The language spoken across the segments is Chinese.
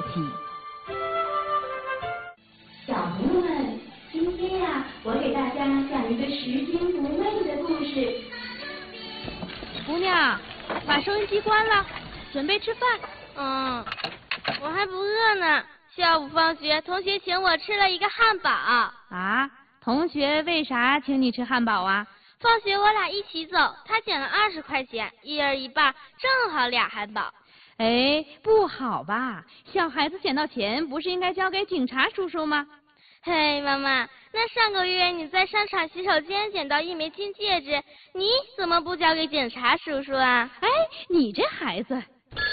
题。 小朋友们，今天呀，我给大家讲一个拾金不昧的故事。 姑娘，把收音机关了，准备吃饭。 我还不饿呢。下午放学，同学请我吃了一个汉堡。 啊？同学为啥请你吃汉堡啊？ 放学我俩一起走，他捡了20块钱，一人一半，正好2汉堡。 哎，不好吧？小孩子捡到钱不是应该交给警察叔叔吗？ 嘿，妈妈，那上个月你在商场洗手间捡到一枚金戒指，你怎么不交给警察叔叔啊？ 哎，你这孩子。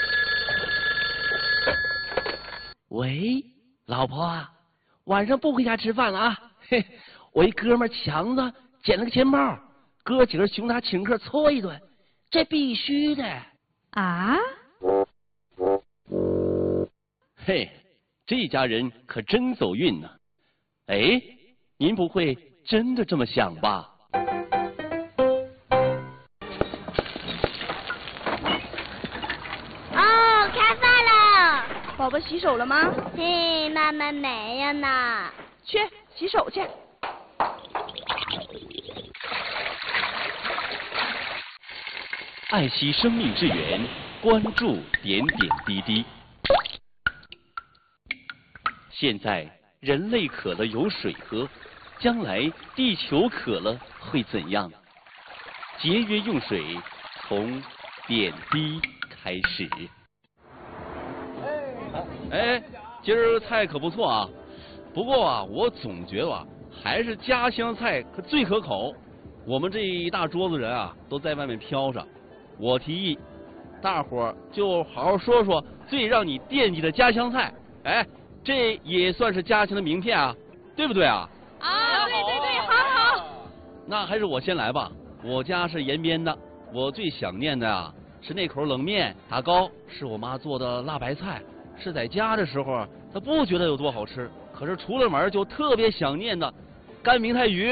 喂，老婆啊，晚上不回家吃饭了啊？嘿，我一哥们强子捡了个钱包，哥几个熊他请客搓一顿，这必须的。 啊？ 嘿，这家人可真走运呢。哎，您不会真的这么想吧？ 哦，开饭了。 宝宝洗手了吗？ 嘿，妈妈没有呢。 去洗手去。 爱惜生命之源，关注点点滴滴。现在人类渴了有水喝，将来地球渴了会怎样？节约用水，从点滴开始。哎，今儿菜可不错啊，不过啊，我总觉得啊，还是家乡菜可最可口。我们这一大桌子人啊，都在外面飘着。我提议，大伙儿就好好说说最让你惦记的家乡菜。哎，这也算是家乡的名片啊，对不对啊？ 啊，对，好。 那还是我先来吧。我家是延边的，我最想念的啊是那口冷面，打糕是我妈做的辣白菜。是在家的时候，她不觉得有多好吃，可是出了门就特别想念的干明太鱼。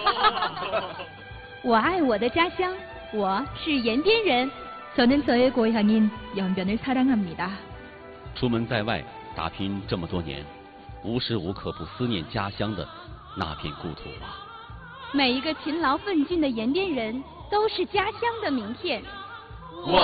我爱我的家乡，我是延边人。저는 저의 고향인 연변을 사랑합니다. 出门在外打拼这么多年，无时无刻不思念家乡的那片故土啊。 每一个勤劳奋进的延边人都是家乡的名片。